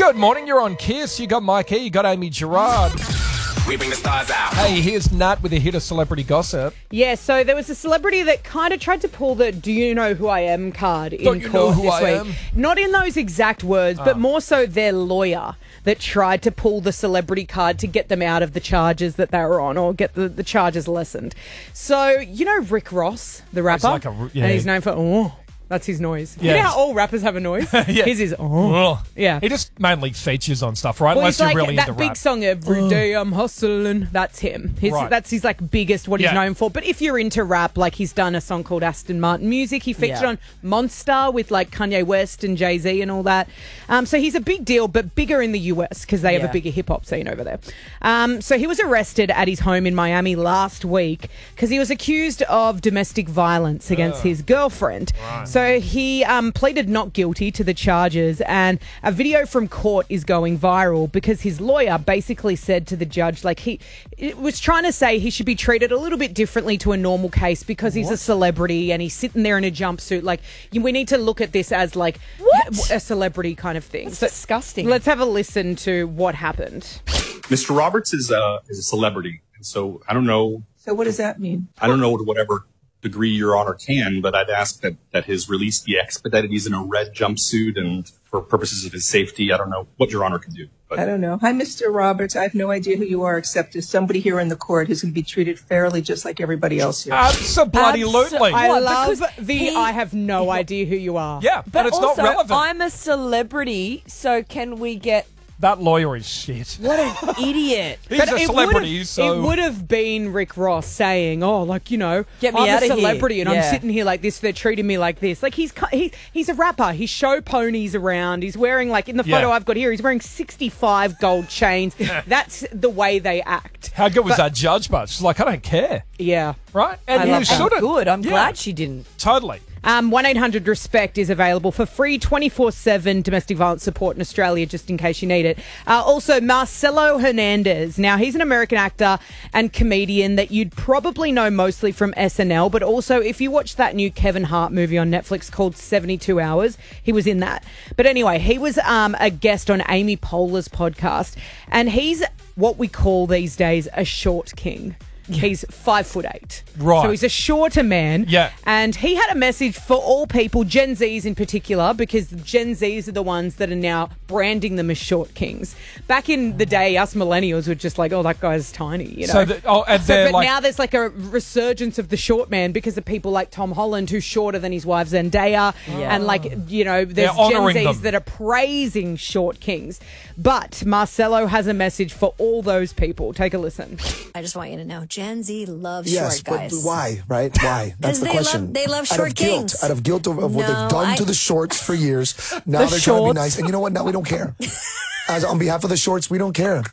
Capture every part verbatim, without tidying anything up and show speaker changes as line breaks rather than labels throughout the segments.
Good morning, you're on Kiss. You got Mike E, you got Amy Gerard.
We bring the stars out.
Hey, here's Nat with a hit of celebrity gossip.
Yeah, so there was a celebrity that kind of tried to pull the "Do you know who I am" card in
Don't you know
court
who
this
I
week.
am?
Not in those exact words, but more so their lawyer that tried to pull the celebrity card to get them out of the charges that they were on or get the, the charges lessened. So, you know Rick Ross, the rapper?
like a- yeah.
And he's known for, oh, that's his noise. You
Yes.
know how all rappers have a noise?
Yeah.
His is, oh.
Ugh.
Yeah.
He just mainly features on stuff, right?
Well,
Unless
he's like
you're really
that
into
big
rap.
song "Every Day I'm Hustling." That's him. His,
Right.
That's his like biggest what he's
Yeah.
known for. But if you're into rap, like he's done a song called Aston Martin Music. He featured
Yeah.
on Monster with like Kanye West and Jay-Z and all that. Um, so he's a big deal, but bigger in the U S because they have
Yeah.
a bigger hip hop scene over there. Um, so he was arrested at his home in Miami last week because he was accused of domestic violence against his girlfriend. So he um, pleaded not guilty to the charges, and a video from court is going viral because his lawyer basically said to the judge, like he it was trying to say he should be treated a little bit differently to a normal case because he's a celebrity and he's sitting there in a jumpsuit. Like you- we need to look at this as like
What?
a celebrity kind of thing.
That's
So
disgusting.
let's have a listen to what happened.
Mister Roberts is a is a celebrity, and so I don't know.
So what does that mean?
I don't know to whatever degree Your Honor can, but I'd ask that that his release be expedited. He's in a red jumpsuit, and for purposes of his safety, I don't know what Your Honor can do. But
I don't know. Hi, Mister Roberts. I have no idea who you are, except as somebody here in the court who's going to be treated fairly, just like everybody else here.
Absolutely.
I
What,
love
because
the
he-
I have no idea who you are.
Yeah, but,
But
it's
also,
not relevant.
I'm a celebrity, so can we get...
That lawyer is shit.
What an idiot.
He's
But
a
it
celebrity,
would've-
so...
it would have been Rick Ross saying, "Oh, like you know,
Get me
I'm
outta
a
here."
celebrity and I'm
Yeah.
sitting here like this. They're treating me like this." Like he's ki- he, he's a rapper. He show ponies around. He's wearing like in the photo
Yeah.
I've got here. He's wearing sixty-five gold chains. That's the way they act.
How good was that judge? But she's like, I don't care,
Yeah.
right? And
I
you
love that.
shouldn't.
Good. I'm
Yeah,
glad she didn't.
Totally.
Um, one eight hundred RESPECT is available for free twenty-four seven domestic violence support in Australia, just in case you need it. Uh, also, Marcelo Hernandez. Now, he's an American actor and comedian that you'd probably know mostly from S N L, but also if you watch that new Kevin Hart movie on Netflix called seventy-two hours, he was in that. But anyway, he was um, a guest on Amy Poehler's podcast, and he's what we call these days a short king. He's five foot eight.
Right.
So he's a shorter man.
Yeah.
And he had a message for all people, Gen Zs in particular, because Gen Zs are the ones that are now branding them as short kings. Back in the day, us millennials were just like, oh, that guy's tiny, you know.
So, the, oh, and
So,
they're
but
like...
now there's like a resurgence of the short man because of people like Tom Holland, who's shorter than his wife Zendaya.
Yeah.
And like, you know, there's
They're
Gen
honouring
Zs
them.
that are praising short kings. But Marcelo has a message for all those people. Take a listen.
I just want you to know, Gen Z loves
Yes,
short
but
guys.
why, right? Why? That's
'Cause
the
they
question.
love- they love
Out
short
of guilt,
kings.
out of guilt of, of what
No,
they've done
I-
to the shorts for years. Now
The
they're trying to be
shorts.
nice. And you know what? Now we don't care. As on behalf of the shorts, we don't care.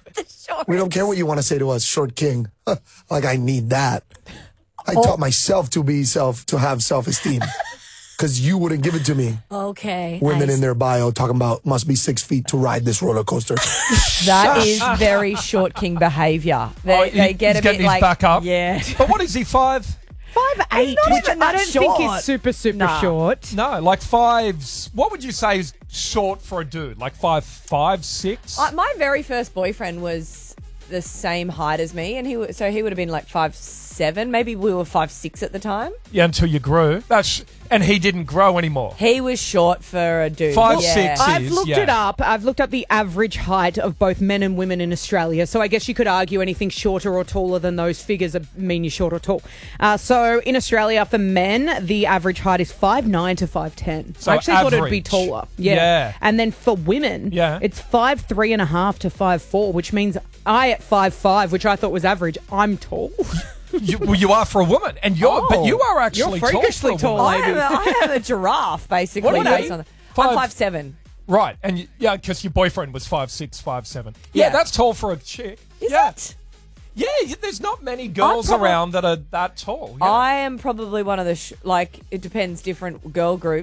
We don't care what you want to say to us, short king. Like I need that. I taught myself to be self, to have self-esteem. Because you wouldn't give it to me.
Okay.
Women
I-
in their bio talking about must be six feet to ride this roller coaster.
That is very short king behavior. They,
Oh, he-
they get
he's
a
getting
bit
his
like...
back up.
Yeah.
But what is he, five?
Five eight,
not
which
even
I
that
don't think
short.
is super, super
Nah.
short.
No, like fives. What would you say is short for a dude? Like five, five, six?
Uh, my very first boyfriend was the same height as me, and he wa- so he would have been like five seven. Maybe we were five six at the time.
Yeah, until you grew. That's and he didn't grow anymore.
He was short for a dude.
Five,
yeah.
six.
I've
is,
looked
yeah.
it up. I've looked up the average height of both men and women in Australia. So I guess you could argue anything shorter or taller than those figures are- mean you're short or tall. Uh, so in Australia, for men, the average height is five nine to five ten.
So
I actually thought it'd be
average.
taller. Yeah.
Yeah.
And then for women,
Yeah.
it's five three and a half to five four, which means I at five five, which I thought was average, I'm tall.
You, well, you are for a woman, and you're,
Oh,
but you are actually
you're freakishly
tall. for a
tall.
woman.
I am, a, I am a giraffe, basically.
What are
based
you?
on the-
Five-
I'm five seven.
Right, and you, yeah, because your boyfriend was five six, five seven. Yeah,
Yeah.
that's tall for a chick.
Is
yeah.
it?
Yeah, y- there's not many girls
probably-
around that are that tall. Yeah.
I am probably one of the sh- like it depends different girl groups.